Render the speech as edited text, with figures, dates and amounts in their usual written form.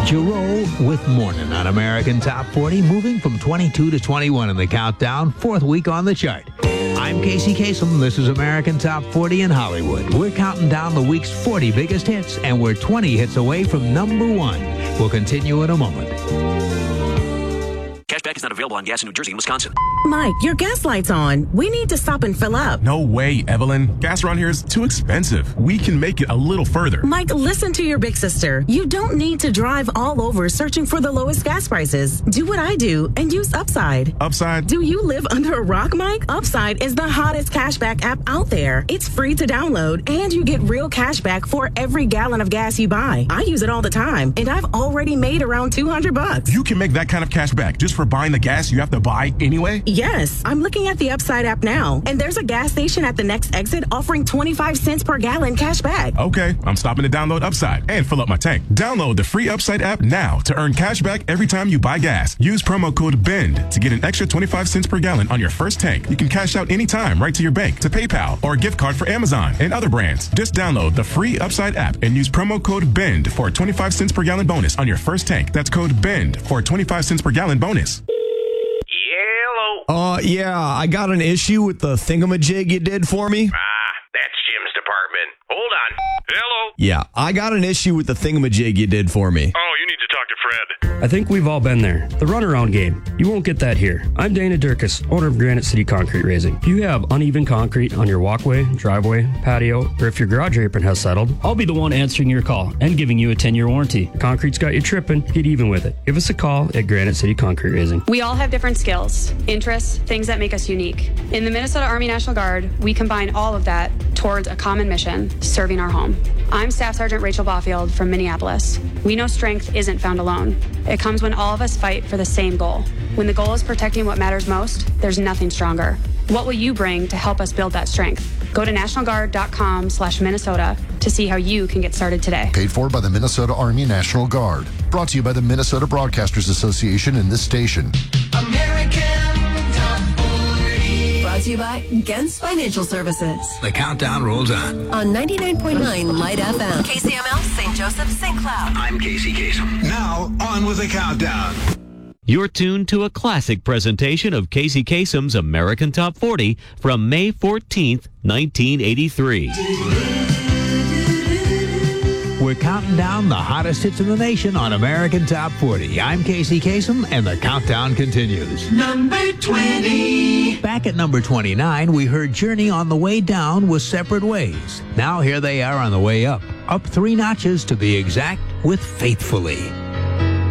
Giro with Morning on American Top 40, moving from 22 to 21 in the countdown, fourth week on the chart. I'm Casey Kasem. This is American Top 40 in Hollywood. We're counting down the week's 40 biggest hits, and we're 20 hits away from number one. We'll continue in a moment. Cashback is not available on gas in New Jersey and Wisconsin. Mike, your gas light's on. We need to stop and fill up. No way, Evelyn. Gas around here is too expensive. We can make it a little further. Mike, listen to your big sister. You don't need to drive all over searching for the lowest gas prices. Do what I do and use Upside. Upside? Do you live under a rock, Mike? Upside is the hottest cashback app out there. It's free to download, and you get real cashback for every gallon of gas you buy. I use it all the time, and I've already made around $200. You can make that kind of cash back just for buying the gas you have to buy anyway? Yes, I'm looking at the Upside app now, and there's a gas station at the next exit offering 25 cents per gallon cash back. Okay, I'm stopping to download Upside and fill up my tank. Download the free Upside app now to earn cash back every time you buy gas. Use promo code BEND to get an extra 25 cents per gallon on your first tank. You can cash out anytime right to your bank, to PayPal, or a gift card for Amazon and other brands. Just download the free Upside app and use promo code BEND for a 25 cents per gallon bonus on your first tank. That's code BEND for a 25 cents per gallon bonus. Yeah, I got an issue with the thingamajig you did for me. That's Jim's department. Hold on. Hello? Yeah, I got an issue with the thingamajig you did for me. Oh, you need to talk to Fred. I think we've all been there. The runaround game. You won't get that here. I'm Dana Durkis, owner of Granite City Concrete Raising. If you have uneven concrete on your walkway, driveway, patio, or if your garage apron has settled, I'll be the one answering your call and giving you a 10-year warranty. Concrete's got you tripping, get even with it. Give us a call at Granite City Concrete Raising. We all have different skills, interests, things that make us unique. In the Minnesota Army National Guard, we combine all of that towards a common mission, serving our home. I'm Staff Sergeant Rachel Baufield from Minneapolis. We know strength isn't found alone. It comes when all of us fight for the same goal. When the goal is protecting what matters most, there's nothing stronger. What will you bring to help us build that strength? Go to nationalguard.com/Minnesota to see how you can get started today. Paid for by the Minnesota Army National Guard. Brought to you by the Minnesota Broadcasters Association and this station. American Top 40. Brought to you by Gens Financial Services. The countdown rolls on. On 99.9 Light FM. KCML, St. Joseph, St. Cloud. I'm Casey Kasem. Now, on with the countdown. You're tuned to a classic presentation of Casey Kasem's American Top 40 from May 14th, 1983. We're counting down the hottest hits in the nation on American Top 40. I'm Casey Kasem, and the countdown continues. Number 20. Back at number 29, we heard Journey on the way down with Separate Ways. Now here they are on the way up. Up 3 notches to be exact with Faithfully.